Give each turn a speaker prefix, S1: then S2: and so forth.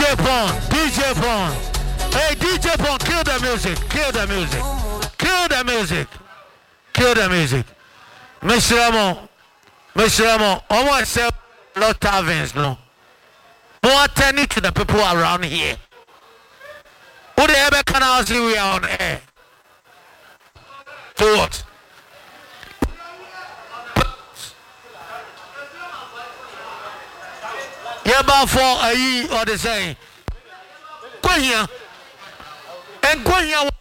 S1: DJ Pong, DJ Pong. Hey, DJ Pong, kill the music, kill the music, kill the music, kill the music. Mr. Ramo, almost sell lot taverns, no. More attending to the people around here. Who the ever can I see we are on air? So what? Yeah, about for a year or the same. Go here. And go here.